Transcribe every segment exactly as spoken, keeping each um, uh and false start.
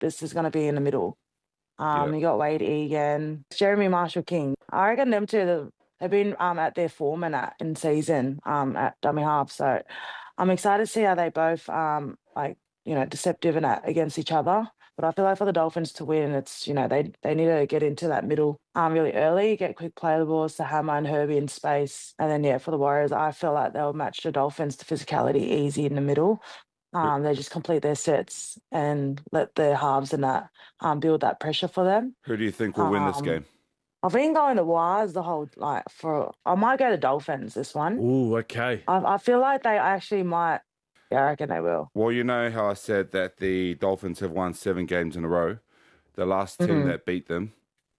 this is going to be in the middle. Um, Yeah. You got Wade Egan, Jeremy Marshall King. I reckon them two have been um, at their form and at in season um, at dummy half. So I'm excited to see how they both um, like you know deceptive and at, against each other. But I feel like for the Dolphins to win, it's you know they they need to get into that middle um really early, get quick play the balls to Hammer and Herbie in space, and then yeah for the Warriors, I feel like they'll match the Dolphins to physicality easy in the middle. Um, they just complete their sets and let their halves and that um, build that pressure for them. Who do you think will win this Um, game? I've been going to Wires the whole like for. I might go to Dolphins this one. Ooh, okay. I, I feel like they actually might. Yeah, I reckon they will. Well, you know how I said that the Dolphins have won seven games in a row. The last team Mhm. that beat them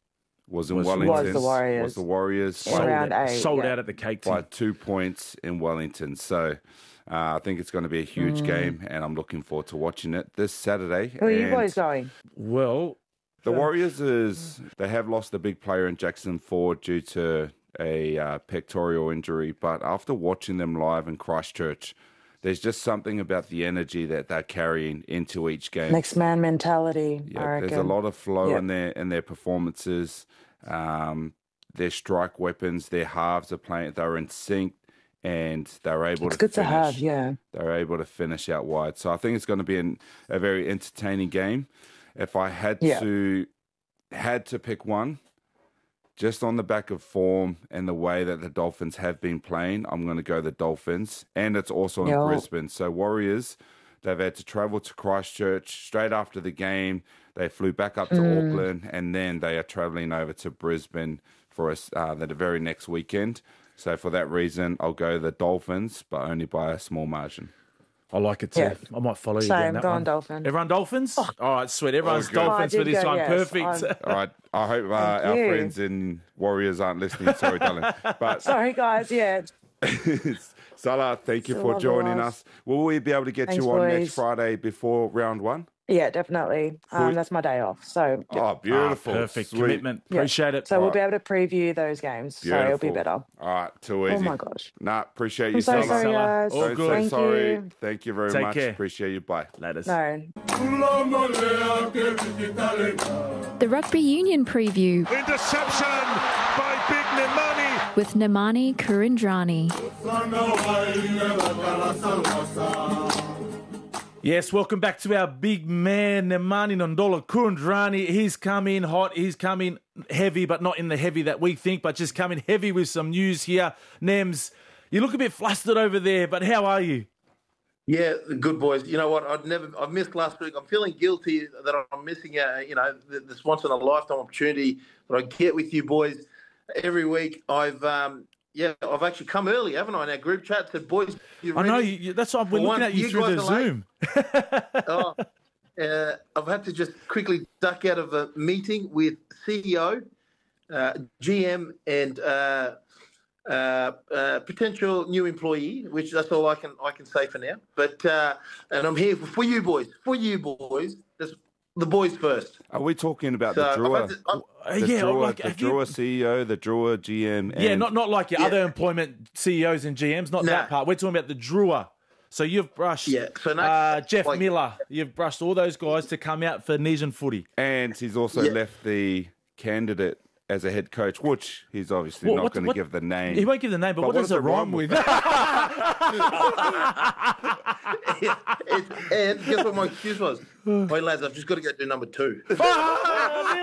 was in Was- Wellington. Was the Warriors. Was the Warriors In Sold, round out, eight, sold yeah. out at the cake by tin. two points in Wellington. So uh, I think it's going to be a huge Mm. game, and I'm looking forward to watching it this Saturday. Who are you And boys going? Well, The Warriors is they have lost a big player in Jackson Ford due to a uh, pectoral injury, but after watching them live in Christchurch, there's just something about the energy that they're carrying into each game. Next man mentality. I Yeah, reckon. there's a lot of flow Yep. in their in their performances. Um, their strike weapons, their halves are playing. They're in sync, and they're able It's to good finish. to have. Yeah. They're able to finish out wide. So I think it's going to be an, a very entertaining game. If I had Yeah. to had to pick one, just on the back of form and the way that the Dolphins have been playing, I'm going to go the Dolphins. And it's also in Yeah. Brisbane. So Warriors, they've had to travel to Christchurch straight after the game. They flew back up to Mm. Auckland, and then they are traveling over to Brisbane for us uh, the very next weekend. So for that reason, I'll go the Dolphins, but only by a small margin. I like it too. Yeah. I might follow you Same, down that going one. Dolphins. Everyone Dolphins? All right, sweet. Everyone's good. Dolphins Oh, I for did this go, one. yes. Perfect. I'm- All right. I hope uh, our you. friends in Warriors aren't listening. Sorry, darling. But Sorry, guys. Yeah. Salah, thank you Still for love the joining Wars. us. Will we be able to get Thanks, you on boys. next Friday before round one? Yeah, definitely. Um, Sweet. that's my day off. So, yeah. Oh, beautiful. Ah, perfect. Sweet. Commitment. Yeah. Appreciate it. so we'll Right. be able to preview those games. So it'll be Beautiful. better. All right, too easy. Oh my gosh. Nah, appreciate you, I'm so Salah. sorry, Salah. guys. All Don't good. say Thank sorry. you. Thank you very Take much. care. Appreciate you. Bye. Laters. No. The Rugby Union preview Interception by Big Nemani. with Nemani Kurindrani. Yes, welcome back to our big man, Nemani Nondola Kurindrani. He's come in hot. He's coming heavy, but not in the heavy that we think, but just coming heavy with some news here. Nems, you look a bit flustered over there, but how are you? Yeah, good boys. You know what? I'd never. I missed last week. I'm feeling guilty that I'm missing. A, you know, this once in a lifetime opportunity that I get with you boys every week. I've um, yeah, I've actually come early, haven't I? In our group chat, said, boys, you I ready? know, you, you- that's why we're For looking one, at you, you through the guys are late. Zoom. oh, uh, I've had to just quickly duck out of a meeting with C E O, uh, G M, and uh, uh, uh, potential new employee. Which that's all I can I can say for now. But uh, and I'm here for, for you boys, for you boys. That's the boys first. Are we talking about So the I've Drua? had to, I've, Uh, The yeah, Drua, like, the have you- Drua C E O, the Drua G M. And yeah, not not like your Yeah. other employment C E Os and G Ms, not Nah. that part. We're talking about the Drua. So you've brushed Yeah, so no- uh, Jeff like- Miller. You've brushed all those guys to come out for Nesian footy. And he's also Yeah. left the candidate as a head coach, which he's obviously What- not what- going to what- give the name. He won't give the name, but, But what, what does does it it rhyme rhyme with? with? it's, and guess what my excuse was? Wait, lads, I've just got to go do number two. Ah,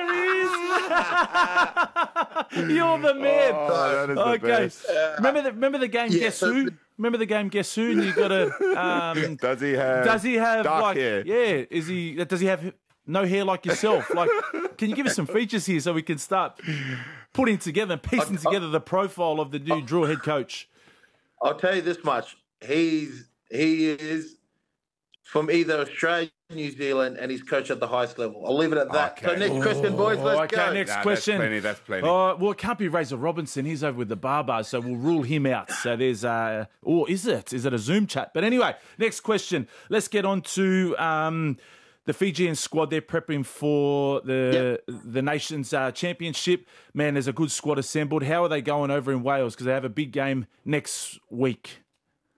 there he is. You're the man. Oh, that is the okay. best. remember the remember the game yeah, Guess so- Who? Remember the game Guess Who? And you got to. Um, Does he have? does he have dark like? hair? Yeah. Is he? Does he have no hair like yourself? Like, can you give us some features here so we can start putting together, piecing I- I- together the profile of the new Drew head coach? I'll tell you this much: he's he is from either Australia, New Zealand, and he's coached at the highest level. I'll leave it at that. So Okay. next question, boys. Oh, Let's okay, go. next Nah, question. That's plenty. That's plenty. Oh, well, it can't be Razor Robinson. He's over with the Barbars, so we'll rule him out. So there's, uh, or is it? Is it a Zoom chat? But anyway, next question. Let's get on to um, the Fijian squad. They're prepping for the the nation's uh, championship. Man, there's a good squad assembled. How are they going over in Wales? Because they have a big game next week.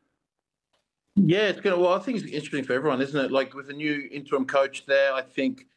Yeah, it's going to. Well, I think it's interesting for everyone, isn't it? Like with a new interim coach there, I think